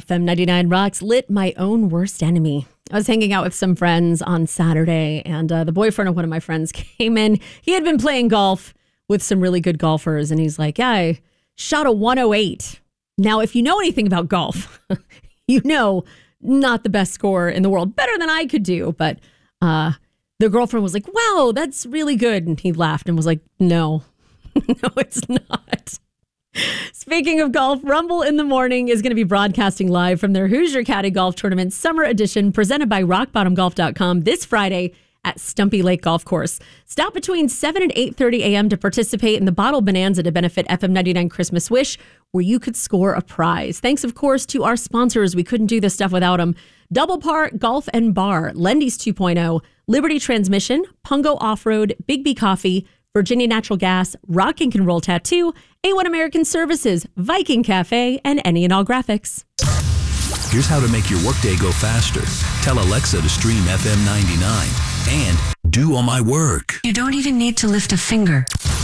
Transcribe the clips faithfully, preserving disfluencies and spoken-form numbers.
F M ninety-nine Rocks lit my own worst enemy. I was hanging out with some friends on Saturday, and uh, the boyfriend of one of my friends came in. He had been playing golf with some really good golfers, and he's like, yeah, I shot a one oh eight. Now, if you know anything about golf, you know not the best score in the world. Better than I could do, but uh, the girlfriend was like, wow, that's really good. And he laughed and was like, no, no, it's not. Speaking of golf, Rumble in the Morning is going to be broadcasting live from their Hoosier Caddy Golf Tournament Summer Edition presented by rock bottom golf dot com this Friday at Stumpy Lake Golf Course. Stop between seven and eight thirty a.m. to participate in the Bottle Bonanza to benefit F M ninety-nine Christmas Wish, where you could score a prize. Thanks, of course, to our sponsors. We couldn't do this stuff without them. Double Par Golf and Bar, Lendy's two point oh, Liberty Transmission, Pungo Off-Road, Big B Coffee, Virginia Natural Gas, Rock Ink and Roll Tattoo, A one American Services, Viking Cafe, and any and all graphics. Here's how to make your workday go faster. Tell Alexa to stream F M ninety-nine and do all my work. You don't even need to lift a finger.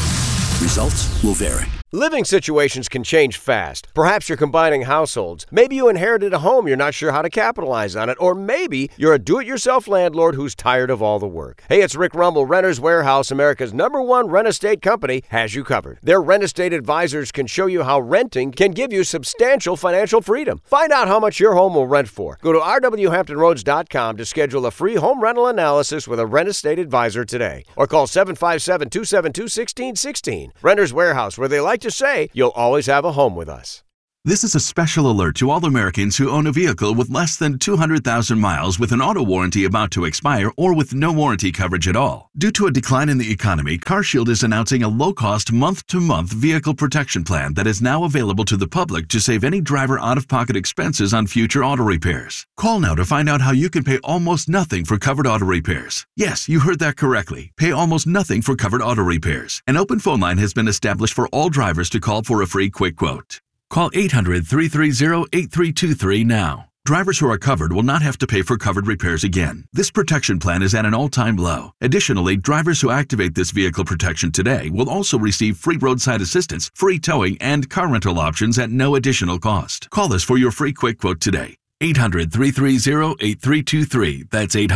Results will vary. Living situations can change fast. Perhaps you're combining households. Maybe you inherited a home you're not sure how to capitalize on it. Or maybe you're a do-it-yourself landlord who's tired of all the work. Hey, it's Rick Rumble. Renters Warehouse, America's number one rent estate company, has you covered. Their rent estate advisors can show you how renting can give you substantial financial freedom. Find out how much your home will rent for. Go to r w hampton roads dot com to schedule a free home rental analysis with a rent estate advisor today. Or call seven five seven, two seven two, one six one six. Renters Warehouse, where they like to say you'll always have a home with us. This is a special alert to all Americans who own a vehicle with less than two hundred thousand miles with an auto warranty about to expire or with no warranty coverage at all. Due to a decline in the economy, CarShield is announcing a low-cost month-to-month vehicle protection plan that is now available to the public to save any driver out-of-pocket expenses on future auto repairs. Call now to find out how you can pay almost nothing for covered auto repairs. Yes, you heard that correctly. Pay almost nothing for covered auto repairs. An open phone line has been established for all drivers to call for a free quick quote. Call eight hundred, three three zero, eight three two three now. Drivers who are covered will not have to pay for covered repairs again. This protection plan is at an all-time low. Additionally, drivers who activate this vehicle protection today will also receive free roadside assistance, free towing, and car rental options at no additional cost. Call us for your free quick quote today. eight hundred, three three zero, eight three two three. That's eight hundred